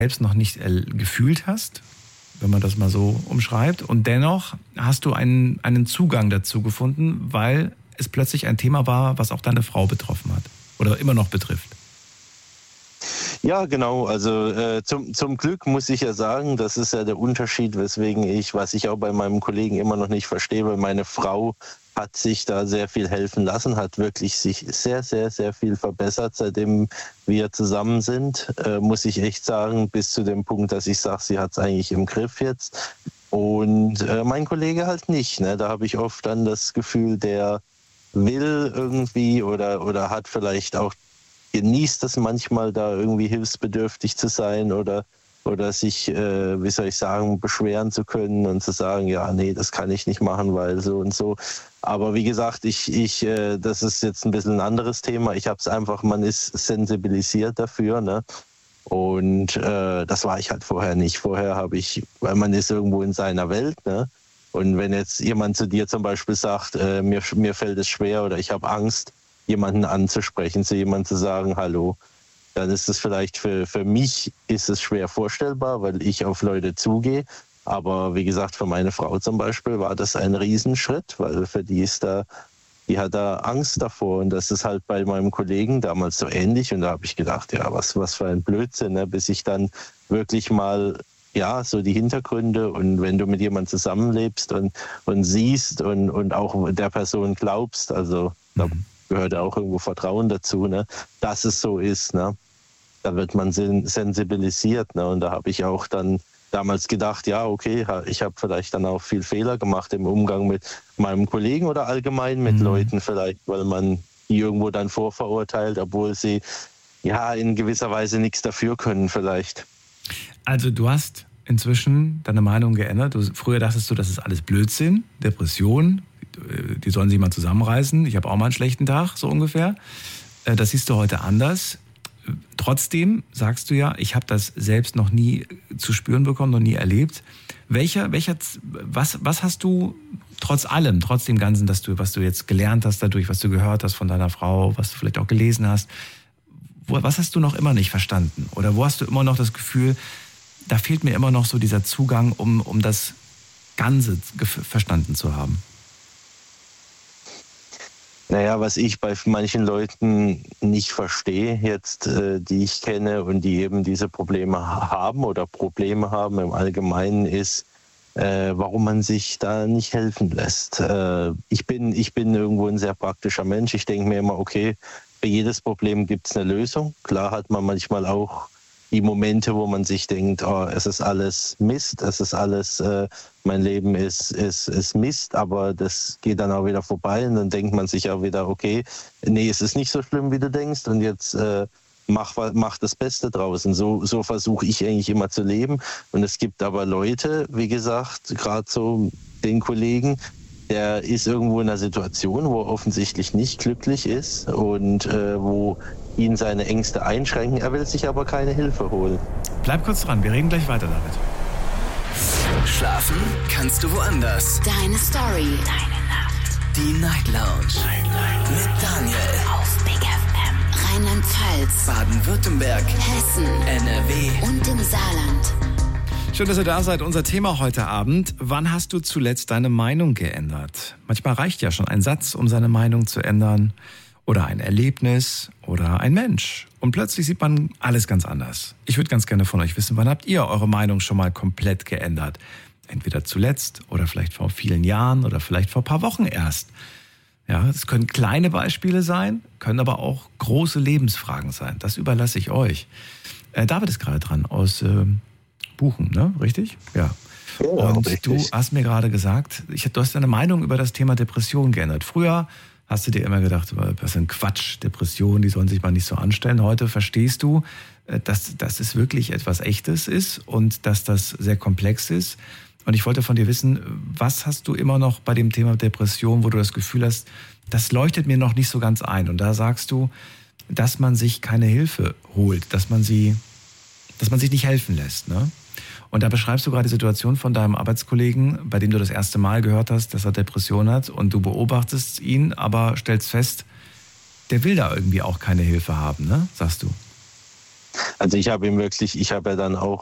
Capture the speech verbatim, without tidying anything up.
selbst noch nicht äh, gefühlt hast, wenn man das mal so umschreibt. Und dennoch hast du einen, einen Zugang dazu gefunden, weil es plötzlich ein Thema war, was auch deine Frau betroffen hat oder immer noch betrifft. Ja, genau. Also äh, zum, zum Glück muss ich ja sagen, das ist ja der Unterschied, weswegen ich, was ich auch bei meinem Kollegen immer noch nicht verstehe, weil meine Frau hat sich da sehr viel helfen lassen, hat wirklich sich sehr, sehr, sehr viel verbessert, seitdem wir zusammen sind, äh, muss ich echt sagen, bis zu dem Punkt, dass ich sage, sie hat es eigentlich im Griff jetzt. Und äh, mein Kollege halt nicht. Ne? Da habe ich oft dann das Gefühl, der will irgendwie oder, oder hat vielleicht auch genießt es manchmal, da irgendwie hilfsbedürftig zu sein oder, oder sich, äh, wie soll ich sagen, beschweren zu können und zu sagen, ja, nee, das kann ich nicht machen, weil so und so. Aber wie gesagt, ich, ich, äh, das ist jetzt ein bisschen ein anderes Thema. Ich habe es einfach, man ist sensibilisiert dafür, ne? Und äh, das war ich halt vorher nicht. Vorher habe ich, weil man ist irgendwo in seiner Welt, ne? Und wenn jetzt jemand zu dir zum Beispiel sagt, äh, mir, mir fällt es schwer oder ich habe Angst, jemanden anzusprechen, zu jemandem zu sagen, hallo, dann ist es vielleicht für, für mich ist es schwer vorstellbar, weil ich auf Leute zugehe. Aber wie gesagt, für meine Frau zum Beispiel war das ein Riesenschritt, weil für die ist da, die hat da Angst davor. Und das ist halt bei meinem Kollegen damals so ähnlich. Und da habe ich gedacht, ja, was, was für ein Blödsinn, ne? Bis ich dann wirklich mal, ja, so die Hintergründe und wenn du mit jemandem zusammenlebst und, und siehst und, und auch der Person glaubst, also da gehört auch irgendwo Vertrauen dazu, ne? Dass es so ist, ne? Da wird man sensibilisiert, ne? Und da habe ich auch dann damals gedacht, ja, okay, ich habe vielleicht dann auch viel Fehler gemacht im Umgang mit meinem Kollegen oder allgemein mit mhm. Leuten vielleicht, weil man die irgendwo dann vorverurteilt, obwohl sie ja in gewisser Weise nichts dafür können vielleicht. Also du hast inzwischen deine Meinung geändert. Du, früher dachtest du, das ist alles Blödsinn, Depression, die sollen sich mal zusammenreißen. Ich habe auch mal einen schlechten Tag, so ungefähr. Das siehst du heute anders. Trotzdem sagst du ja, ich habe das selbst noch nie zu spüren bekommen, noch nie erlebt. Welcher, welcher, was, was hast du trotz allem, trotz dem Ganzen, dass du, was du jetzt gelernt hast dadurch, was du gehört hast von deiner Frau, was du vielleicht auch gelesen hast, wo, was hast du noch immer nicht verstanden? Oder wo hast du immer noch das Gefühl, da fehlt mir immer noch so dieser Zugang, um, um das Ganze verstanden zu haben? Naja, was ich bei manchen Leuten nicht verstehe jetzt, äh, die ich kenne und die eben diese Probleme haben oder Probleme haben im Allgemeinen, ist, äh, warum man sich da nicht helfen lässt. Äh, ich bin, ich bin irgendwo ein sehr praktischer Mensch. Ich denke mir immer, okay, für jedes Problem gibt es eine Lösung. Klar hat man manchmal auch die Momente, wo man sich denkt, oh, es ist alles Mist, es ist alles, äh, mein Leben ist, ist, ist Mist, aber das geht dann auch wieder vorbei und dann denkt man sich auch wieder, okay, nee, es ist nicht so schlimm, wie du denkst und jetzt äh, mach, mach das Beste draus. Und so, so versuche ich eigentlich immer zu leben. Und es gibt aber Leute, wie gesagt, gerade so den Kollegen, der ist irgendwo in einer Situation, wo er offensichtlich nicht glücklich ist und äh, wo ihn seine Ängste einschränken. Er will sich aber keine Hilfe holen. Bleib kurz dran, wir reden gleich weiter damit. Schlafen kannst du woanders. Deine Story. Deine Nacht. Die Night Lounge. Night, Night. Mit Daniel. Auf Big F M. Rheinland-Pfalz. Baden-Württemberg. Hessen. N R W. Und im Saarland. Schön, dass ihr da seid. Unser Thema heute Abend. Wann hast du zuletzt deine Meinung geändert? Manchmal reicht ja schon ein Satz, um seine Meinung zu ändern. Oder ein Erlebnis oder ein Mensch. Und plötzlich sieht man alles ganz anders. Ich würde ganz gerne von euch wissen, wann habt ihr eure Meinung schon mal komplett geändert? Entweder zuletzt oder vielleicht vor vielen Jahren oder vielleicht vor ein paar Wochen erst. Ja, es können kleine Beispiele sein, können aber auch große Lebensfragen sein. Das überlasse ich euch. Äh, David ist gerade dran aus äh, Buchen, ne? Richtig? Ja. Ja, und richtig. du hast mir gerade gesagt, ich, du hast deine Meinung über das Thema Depression geändert. Früher hast du dir immer gedacht, was für ein Quatsch, Depression, die sollen sich mal nicht so anstellen. Heute verstehst du, dass, dass es wirklich etwas Echtes ist und dass das sehr komplex ist. Und ich wollte von dir wissen, was hast du immer noch bei dem Thema Depression, wo du das Gefühl hast, das leuchtet mir noch nicht so ganz ein. Und da sagst du, dass man sich keine Hilfe holt, dass man sie, dass man sich nicht helfen lässt, ne? Und da beschreibst du gerade die Situation von deinem Arbeitskollegen, bei dem du das erste Mal gehört hast, dass er Depression hat und du beobachtest ihn, aber stellst fest, der will da irgendwie auch keine Hilfe haben, ne? Sagst du. Also ich habe ihm wirklich, ich habe ja dann auch